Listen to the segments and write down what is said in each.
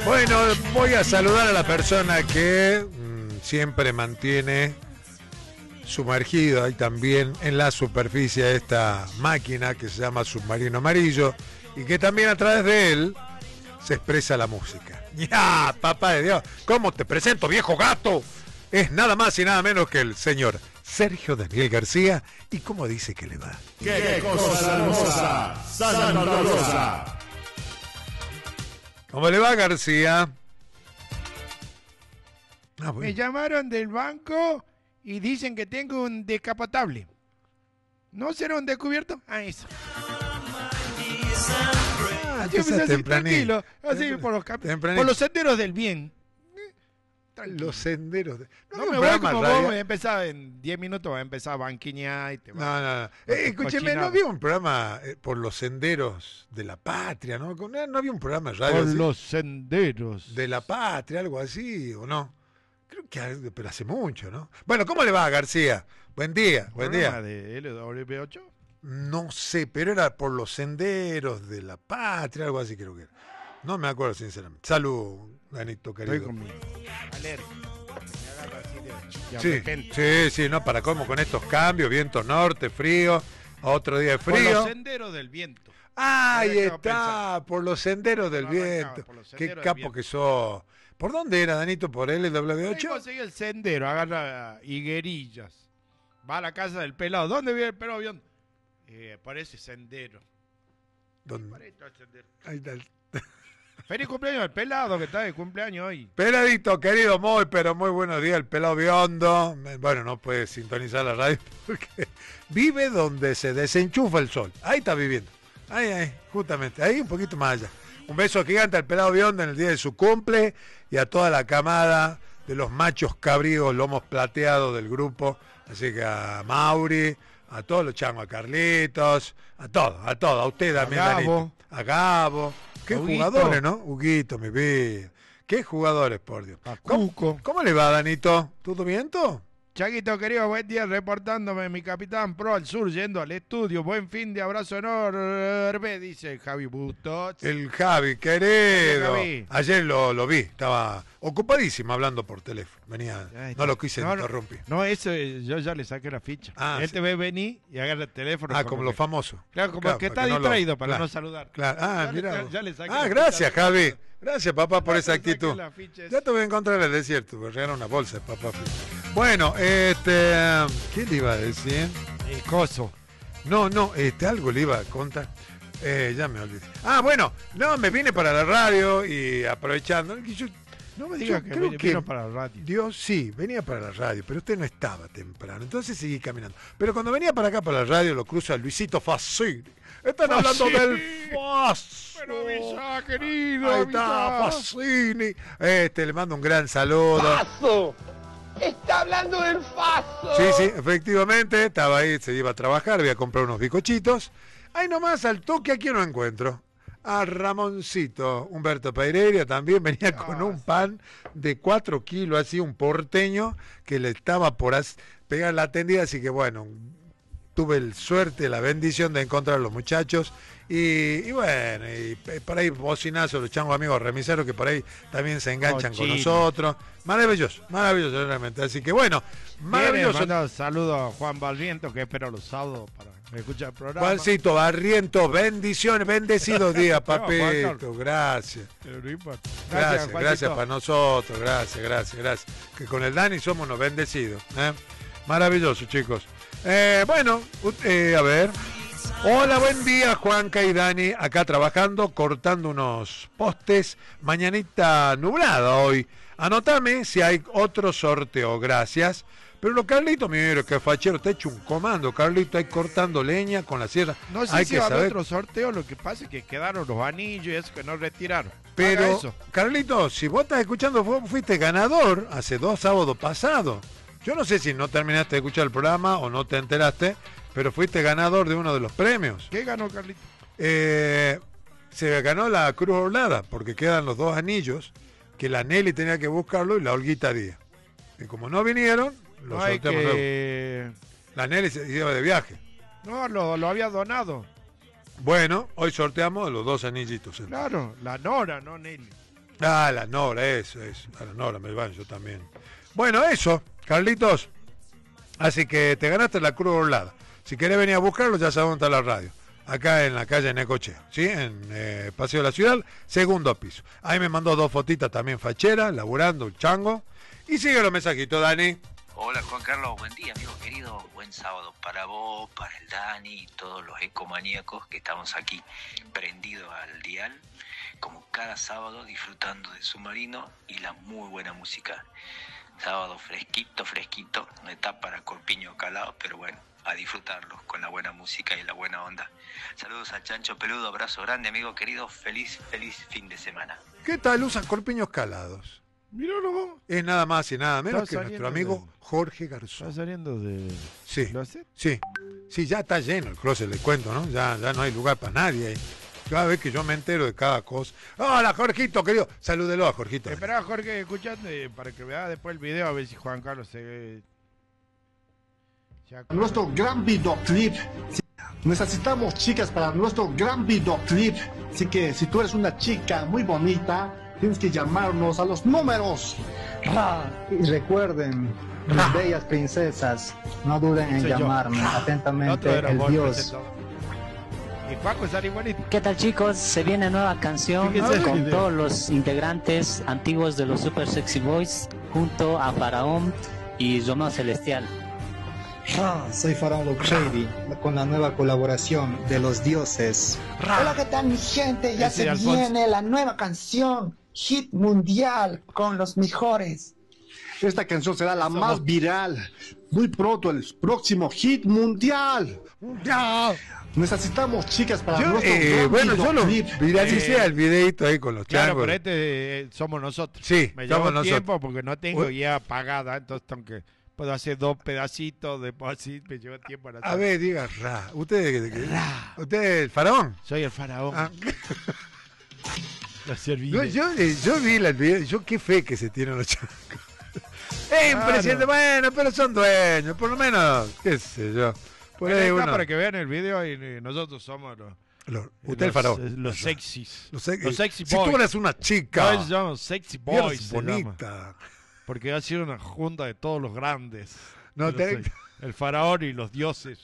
Bueno, voy a saludar a la persona que siempre mantiene sumergido ahí también en la superficie de esta máquina que se llama Submarino Amarillo y que también a través de él se expresa la música. ¡Ya, papá de Dios! ¿Cómo te presento, viejo gato? Es nada más y nada menos que el señor Sergio Daniel García. ¿Y cómo dice que le va? ¡Qué cosa hermosa! ¡Santa Rosa! ¿Cómo le va, García? Bueno. Me llamaron del banco y dicen que tengo un descapotable. ¿No será un descubierto? Ah, eso. Así así, tranquilo, así por los senderos del bien. Tranquilo. Los senderos. No me voy como vos, empezaba en 10 minutos, va a empezar a banquiñar y te va. No. Escúcheme, ¿no había un programa por los senderos de la patria, no? ¿No había un programa de radio por así? Los senderos de la patria, algo así, ¿o no? Creo que pero hace mucho, ¿no? Bueno, ¿cómo le va, García? Buen día, buen día. ¿De LW8? No sé, pero era por los senderos de la patria, algo así creo que era. No me acuerdo sinceramente. Salud, Danito querido. Estoy con mi Sí, no, para cómo con estos cambios, viento norte, frío, otro día de frío. Por los senderos del viento. Ahí está, por los senderos del viento. Qué capo que sos. ¿Por dónde era, Danito? ¿Por LW8? Conseguí el sendero, agarra higuerillas. Va a la casa del pelado. ¿Dónde vive el pelado? Por ese sendero. ¿Dónde? Ahí está. Feliz cumpleaños al pelado que está de cumpleaños hoy. Peladito, querido, pero muy buenos días, el pelado Biondo. Bueno, no puede sintonizar la radio porque vive donde se desenchufa el sol. Ahí está viviendo. Ahí, justamente. Ahí un poquito más allá. Un beso gigante al pelado Biondo en el día de su cumple y a toda la camada de los machos cabríos, lomos plateados del grupo. Así que a Mauri, a todos los changos, a Carlitos, a todos, a usted también, Danito. A Gabo. Qué Huguito. Jugadores, ¿no? Huguito, mi vida. Qué jugadores, por Dios. ¿Cómo le va, Danito? ¿Todo bien, todo? Chaguito, querido, buen día reportándome, mi capitán pro al sur, yendo al estudio. Buen fin de abrazo enorme, dice Javi Bustos. El Javi, querido. Javi. Ayer lo vi, estaba ocupadísimo hablando por teléfono. Venía, no lo quise interrumpir. No, eso yo ya le saqué la ficha. Él te ve venir y agarra el teléfono. Como los famosos. Claro, como que está distraído para no saludar. Claro, mira. Ya le saqué gracias, Javi. Gracias, papá, por esa actitud. Ya te voy a encontrar en el desierto, porque regalar una bolsa de papá. Bueno, ¿qué le iba a decir? Coso. No, algo le iba a contar. Ya me olvidé. Me vine para la radio y aprovechando. No me digas que vino para la radio. Dios, sí, venía para la radio, pero usted no estaba temprano, entonces seguí caminando. Pero cuando venía para acá, para la radio, lo cruza Luisito Fassini. Están hablando del Faso. Pero avisa, querido. Ahí está, Fassini. Le mando un gran saludo. ¡Faso! ¡Está hablando del Faso! Sí, efectivamente, estaba ahí, se iba a trabajar, voy a comprar unos bizcochitos. Ahí nomás, al toque, aquí no encuentro. A Ramoncito, Humberto Pereira también venía con un pan de 4 kilos, así un porteño, que le estaba por pegar la tendida, así que bueno, tuve el suerte, la bendición de encontrar a los muchachos y bueno, y por ahí bocinazo, los changos amigos remiseros que por ahí también se enganchan con nosotros. Maravilloso realmente, así que bueno, maravilloso. Saludos a Juan Barrientos, que espero los sábados para escuchar el programa. Juancito Barrientos, bendiciones, bendecidos días, papito, gracias. Gracias para nosotros, gracias. Que con el Dani somos unos bendecidos. Maravilloso, chicos. A ver. Hola, buen día, Juanca y Dani. Acá trabajando, cortando unos postes. Mañanita nublada hoy. Anotame si hay otro sorteo, gracias. Pero Carlito, mire, que fachero, está hecho un comando, Carlito, ahí cortando leña con la sierra. No sé si va a haber otro sorteo, lo que pasa es que quedaron los anillos y eso que no retiraron. Pero, Carlito, si vos estás escuchando, fuiste ganador hace 2 sábados pasados. Yo no sé si no terminaste de escuchar el programa o no te enteraste, pero fuiste ganador de uno de los premios. ¿Qué ganó, Carlito? Se ganó la Cruz Orlada, porque quedan los 2 anillos, que la Nelly tenía que buscarlo y la Olguita Díaz. Y como no vinieron, lo sorteamos luego. La Nelly se iba de viaje. No, lo había donado. Bueno, hoy sorteamos los 2 anillitos. Claro, la Nora, no Nelly. Ah, la Nora, eso. A la Nora me van yo también. Bueno, eso, Carlitos. Así que te ganaste la Cruz Orlada. Si querés venir a buscarlo, ya sabes dónde está la radio. Acá en la calle Necochea, ¿sí? En Paseo de la Ciudad, segundo piso. Ahí me mandó 2 fotitas también fachera, laburando, un chango. Y sigue los mensajitos, Dani. Hola Juan Carlos, buen día amigo querido, buen sábado para vos, para el Dani y todos los ecomaníacos que estamos aquí prendidos al dial, como cada sábado disfrutando de Submarino y la muy buena música. Sábado fresquito, no está para corpiño calado, pero bueno, a disfrutarlos con la buena música y la buena onda. Saludos a Chancho Peludo, abrazo grande amigo querido, feliz fin de semana. ¿Qué tal usan corpiños calados? Míralo vos. Es nada más y nada menos Está que nuestro amigo saliendo Jorge Está Garzón. saliendo de... Sí, ¿Closet? sí, ya está lleno el closet, le cuento, ¿no? Ya no hay lugar para nadie ahí. Cada vez que yo me entero de cada cosa. ¡Hola, Jorgito, querido! Salúdelo a Jorgito. Espera, Jorge, escuchate para que vea después el video a ver si Juan Carlos se... Ya- Nuestro gran videoclip. Necesitamos chicas para nuestro gran videoclip. Así que si tú eres una chica muy bonita, tienes que llamarnos a los números. Y recuerden, mis bellas princesas, no duden en Soy yo. llamarme. El Atentamente, otro era el vos, Dios. presentador. Y Juaco sale igualito. ¿Qué tal chicos? Se viene nueva canción Fíjense el con video. todos los integrantes antiguos de los Super Sexy Boys junto a Faraón y Romeo Celestial. Soy Faraón Luxury con la nueva colaboración de los dioses. Hola, ¿qué tal mi gente? Ya Ese se Alfonso. viene la nueva canción, hit mundial con los mejores. Esta canción será la más viral. Muy pronto, el próximo hit mundial. Ya. Necesitamos chicas para Yo, nuestro gran bueno, yo lo videoclip. viralicé el videito ahí con los Claro, changos. pero somos nosotros. Sí, Me somos llevo nosotros. tiempo porque no tengo Uy. ya pagada, entonces tengo que... Puedo hacer 2 pedacitos, después así me lleva tiempo para A hacer. ver, diga, ¿Usted es el faraón? Soy el faraón. Ah. Lo serví. No, yo vi el video, yo qué fe que se tienen los changos. Es impresionante, bueno, pero son dueños, por lo menos, qué sé yo. Por Ven ahí acá uno. para que vean el video y nosotros somos Usted el faraón. Los sexys. Los sexy boys. Si tú eres una chica, No, somos sexy y eres boys. se llama. bonita. Porque ha sido una junta de todos los grandes. No Yo te- soy el faraón y los dioses.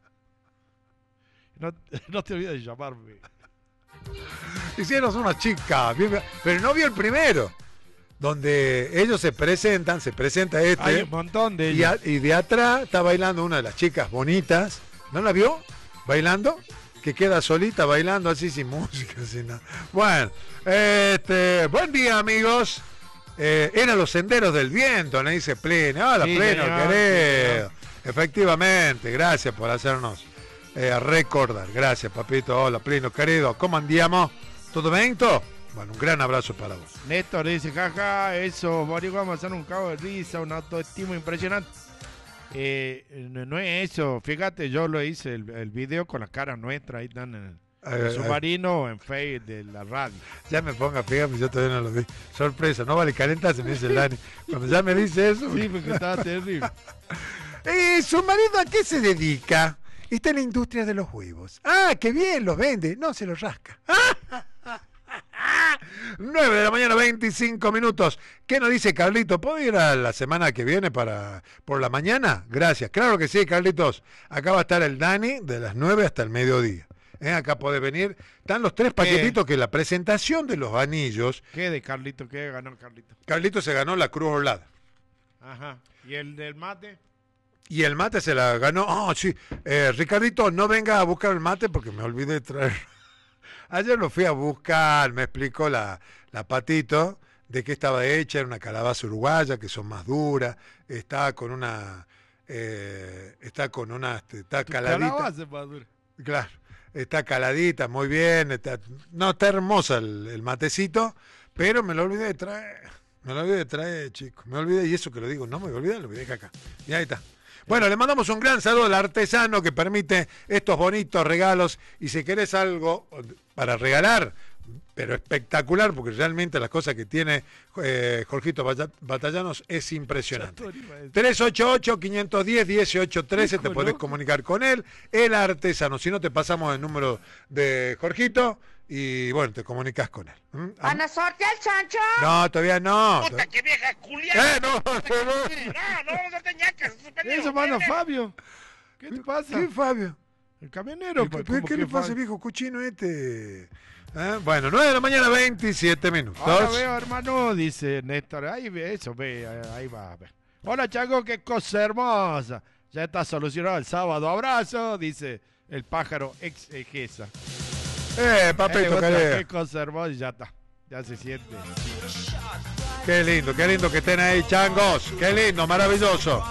No te olvides de llamarme. Hicieron una chica, pero no vio el primero, donde ellos se presenta este. Hay un montón de Y, ellos. y de atrás está bailando una de las chicas bonitas. ¿No la vio? Bailando. Que queda solita bailando así sin música, sin nada. Bueno, buen día amigos. Eran los senderos del viento, me dice Pleno. Hola Sí, Pleno, señor, querido. sí, Efectivamente, gracias por hacernos recordar. Gracias, papito. Hola Pleno, querido. ¿Cómo andiamo? ¿Todo bien? ¿Todo? Bueno, un gran abrazo para vos. Néstor dice, jaja, eso, vamos a hacer un cabo de risa, un autoestima impresionante. No es eso, fíjate, yo lo hice, el video con las caras nuestras, ahí están en el submarino o en Facebook de la radio. Ya me ponga, fíjate, yo todavía no lo vi. Sorpresa, no vale calentarse, me dice el Dani. Cuando ya me dice eso. Sí, porque estaba terrible. ¿Su marido a qué se dedica? Está en la industria de los huevos. Ah, qué bien, los vende. No, se los rasca. 9 de la mañana, 25 minutos. ¿Qué nos dice Carlito? ¿Puedo ir a la semana que viene por la mañana? Gracias. Claro que sí, Carlitos. Acá va a estar el Dani de las 9 hasta el mediodía. Acá puede venir. Están los 3 paquetitos que la presentación de los anillos. ¿Qué de Carlito? ¿Qué ganó Carlito? Carlito se ganó la Cruz Orlada. Ajá. ¿Y el del mate? Y el mate se la ganó. Oh, sí. Ricardito, no venga a buscar el mate porque me olvidé de traer. Ayer lo fui a buscar, me explicó la Patito de qué estaba hecha, era una calabaza uruguaya, que son más duras, está caladita. Calabaza, madura. Claro, está caladita, muy bien, está hermosa el matecito, pero me lo olvidé de traer, chico, me olvidé, y eso que lo digo, no me olvidé, lo olvidé acá, y ahí está. Bueno, le mandamos un gran saludo al artesano que permite estos bonitos regalos. Y si querés algo para regalar, pero espectacular, porque realmente las cosas que tiene Jorgito Batallanos es impresionante. 388-510-1813, te podés comunicar con él, el artesano. Si no, te pasamos el número de Jorgito y bueno, te comunicas con él. ¿Van a sortear el chancho? No, todavía no. Puta, qué vieja culiada. No, vamos a sortear ñacas. Eso, mano, Fabio. ¿Qué te pasa? ¿Qué, Fabio? El camionero. ¿Qué le pasa, viejo cochino este? Bueno, 9 de la mañana, 27 minutos. Ahora veo, hermano, dice Néstor. Ahí ve eso, ahí va. Hola, Chango, qué cosa hermosa. Ya está solucionado el sábado. Abrazo, dice el pájaro ex Ejesa. Papito, qué cosa hermosa, y ya está. Ya se siente. Qué lindo que estén ahí, changos. Qué lindo, maravilloso.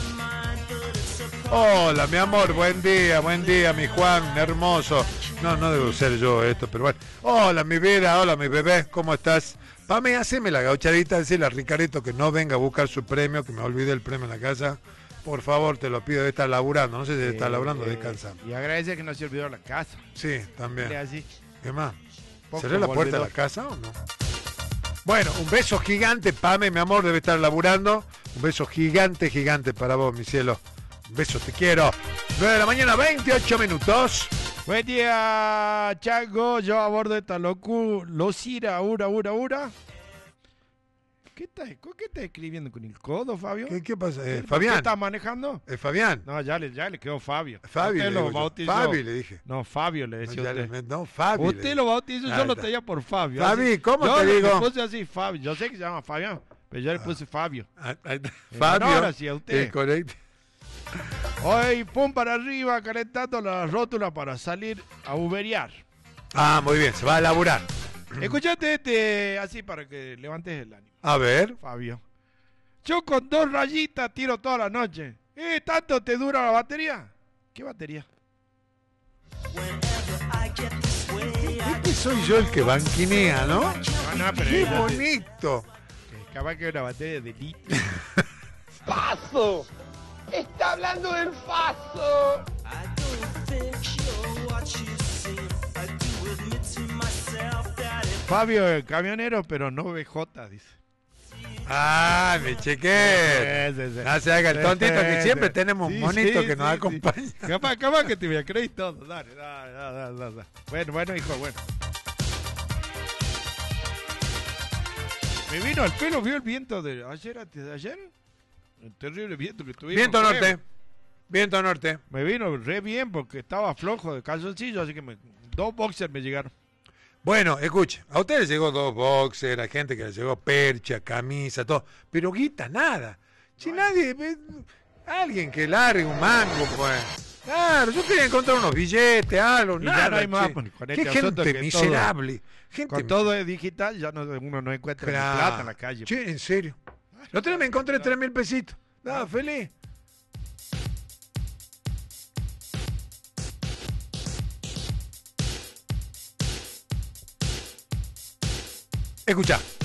Hola, mi amor, buen día, mi Juan, hermoso. No debo ser yo esto, pero bueno. Hola, mi vida, hola, mi bebé, ¿cómo estás? Pame, haceme la gauchadita, decirle a Ricardito que no venga a buscar su premio, que me olvide el premio en la casa. Por favor, te lo pido, debe estar laburando. No sé si está laburando o descansando. Y agradece que no se olvidó la casa. Sí, también. Así. ¿Qué más? ¿Cerré la puerta de la casa o no? Bueno, un beso gigante, Pame, mi amor, debe estar laburando. Un beso gigante para vos, mi cielo. Un beso, te quiero. 9 de la mañana, 28 minutos. Buen día, Chango. Yo a bordo de esta locura, ura. ¿Qué está escribiendo con el codo, Fabio? ¿Qué pasa? Fabián. ¿Qué está manejando? ¿Es Fabián? No, ya le quedó Fabio. Fabio, usted lo bautizó. Fabi, le dije. No, Fabio le decía usted. No, Fabio. Usted lo bautizó, yo lo tenía por Fabio. Fabi, ¿cómo yo te digo? Yo le puse así, Fabio. Yo sé que se llama Fabián, pero yo le puse Fabio. Fabio. Ahora sí, a usted. Correcto. Hoy, pum para arriba, calentando la rótula para salir a uberiar. Muy bien, se va a laburar. Escuchate así para que levantes el ánimo. A ver. Fabio. Yo con 2 rayitas tiro toda la noche. ¿Tanto te dura la batería? ¿Qué batería? Este soy yo el que banquinea, ¿no? Pero ¡qué bonito! Capaz que una batería de litio. ¡Paso! ¡Está hablando del Faso! Fabio, el camionero, pero no BJ, dice. Me chequé. No se haga el tontito, que siempre tenemos un monito que nos acompaña. Capaz que te me creí todo. Dale. Bueno, hijo, bueno. Me vino al pelo, vio el viento de ayer, antes de ayer. El terrible viento que tuvimos. Viento norte. Me vino re bien porque estaba flojo de calzoncillo, así que 2 boxers me llegaron. Bueno, escuche, a usted le llegó 2 boxers, a gente que le llegó percha, camisa, todo, pero guita nada. Si nadie, alguien que largue un mango, pues. Claro, yo quería encontrar unos billetes, algo, y nada. Ya no hay más, con qué gente miserable. Con todo es digital, ya uno no encuentra ni plata en la calle. Sí, en serio. El otro día me encontré 3.000 pesitos. Feliz. Escucha.